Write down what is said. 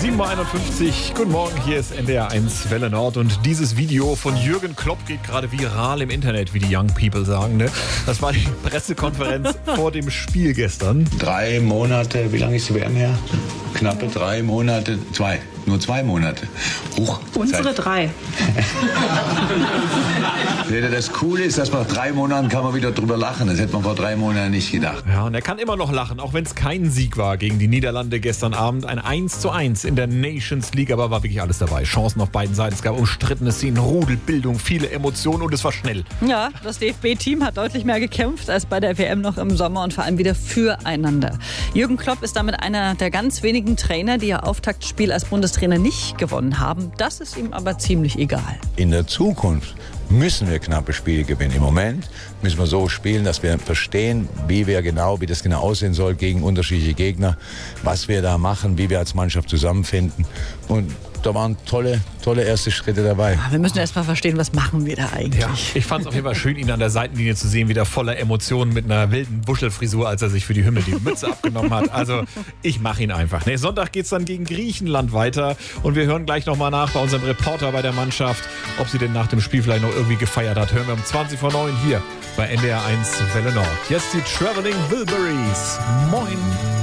7:51 Uhr. Guten Morgen, hier ist NDR 1 Welle Nord und dieses Video von Jürgen Klopp geht gerade viral im Internet, wie die Young People sagen. Ne? Das war die Pressekonferenz vor dem Spiel gestern. 3 Monate, wie lange ist die WM her? Knappe 3 Monate, nur 2 Monate. Unsere 3. Das Coole ist, dass nach 3 Monaten kann man wieder drüber lachen. Das hätte man vor 3 Monaten nicht gedacht. Ja, und er kann immer noch lachen, auch wenn es kein Sieg war gegen die Niederlande gestern Abend. Ein 1:1 in der Nations League, aber war wirklich alles dabei. Chancen auf beiden Seiten, es gab umstrittene Szenen, Rudelbildung, viele Emotionen und es war schnell. Ja, das DFB-Team hat deutlich mehr gekämpft als bei der WM noch im Sommer und vor allem wieder füreinander. Jürgen Klopp ist damit einer der ganz wenigen Trainer, die ihr Auftaktspiel als Bundestrainer nicht gewonnen haben. Das ist ihm aber ziemlich egal. In der Zukunft müssen wir knappe Spiele gewinnen. Im Moment müssen wir so spielen, dass wir verstehen, wie das genau aussehen soll gegen unterschiedliche Gegner, was wir da machen, wie wir als Mannschaft zusammenfinden. Und da waren tolle erste Schritte dabei. Wir müssen erst mal verstehen, was machen wir da eigentlich. Ja, ich fand es auf jeden Fall schön, ihn an der Seitenlinie zu sehen, wieder voller Emotionen mit einer wilden Wuschelfrisur, als er sich für die Hymne die Mütze abgenommen hat. Also ich mache ihn einfach. Sonntag geht es dann gegen Griechenland weiter und wir hören gleich nochmal nach bei unserem Reporter bei der Mannschaft, ob sie denn nach dem Spiel vielleicht noch irgendwie gefeiert hat. Hören wir um 20:09 hier bei NDR 1 Welle Nord. Jetzt die Traveling Wilburys. Moin!